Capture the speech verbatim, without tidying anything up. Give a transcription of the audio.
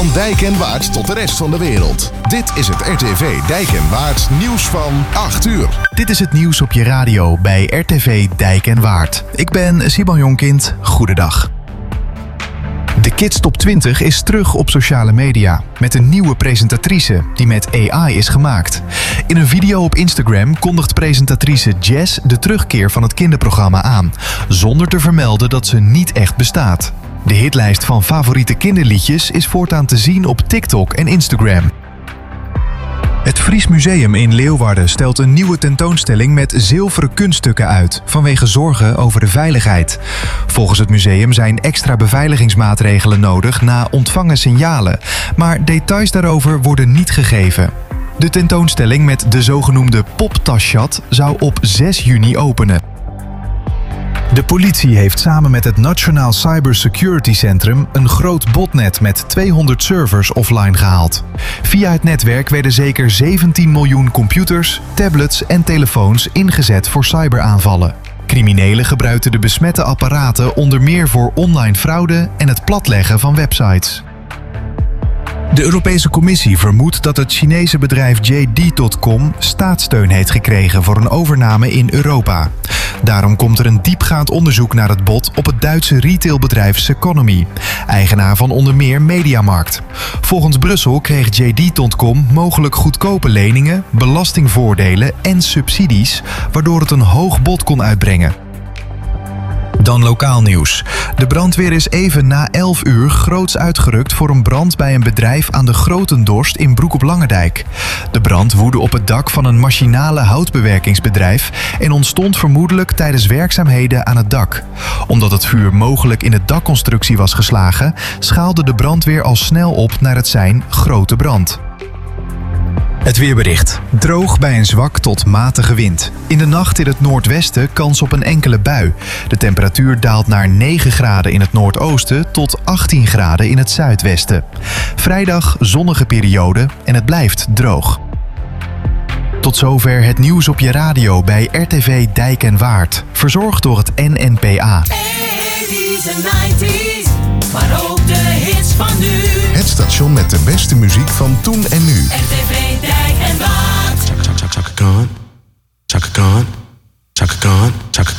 Van Dijk en Waard tot de rest van de wereld. Dit is het R T V Dijk en Waard nieuws van acht uur. Dit is het nieuws op je radio bij R T V Dijk en Waard. Ik ben Simon Jonkind. Goedendag. De Kids Top twintig is terug op sociale media met een nieuwe presentatrice die met A I is gemaakt. In een video op Instagram kondigt presentatrice Jess de terugkeer van het kinderprogramma aan, zonder te vermelden dat ze niet echt bestaat. De hitlijst van favoriete kinderliedjes is voortaan te zien op TikTok en Instagram. Het Fries Museum in Leeuwarden stelt een nieuwe tentoonstelling met zilveren kunststukken uit, vanwege zorgen over de veiligheid. Volgens het museum zijn extra beveiligingsmaatregelen nodig na ontvangen signalen, maar details daarover worden niet gegeven. De tentoonstelling met de zogenoemde poptaschat zou op zes juni openen. De politie heeft samen met het Nationaal Cybersecurity Centrum een groot botnet met tweehonderd servers offline gehaald. Via het netwerk werden zeker zeventien miljoen computers, tablets en telefoons ingezet voor cyberaanvallen. Criminelen gebruikten de besmette apparaten onder meer voor online fraude en het platleggen van websites. De Europese Commissie vermoedt dat het Chinese bedrijf J D punt com staatssteun heeft gekregen voor een overname in Europa. Daarom komt er een diepgaand onderzoek naar het bod op het Duitse retailbedrijf Seconomy, eigenaar van onder meer Mediamarkt. Volgens Brussel kreeg J D punt com mogelijk goedkope leningen, belastingvoordelen en subsidies, waardoor het een hoog bod kon uitbrengen. Dan lokaal nieuws. De brandweer is even na elf uur groots uitgerukt voor een brand bij een bedrijf aan de Grotendorst in Broek op Langendijk. De brand woedde op het dak van een machinale houtbewerkingsbedrijf en ontstond vermoedelijk tijdens werkzaamheden aan het dak. Omdat het vuur mogelijk in de dakconstructie was geslagen, schaalde de brandweer al snel op naar het sein grote brand. Het weerbericht. Droog bij een zwak tot matige wind. In de nacht in het noordwesten kans op een enkele bui. De temperatuur daalt naar negen graden in het noordoosten tot achttien graden in het zuidwesten. Vrijdag zonnige periode en het blijft droog. Tot zover het nieuws op je radio bij R T V Dijk en Waard. Verzorgd door het N N P A. eighties en nineties, maar ook de hits van nu. Het station met de beste muziek van toen en nu. R T V Dijk en Waard. Chaka Chaka Chaka Khan, Chaka Khan, Chaka Khan, Chaka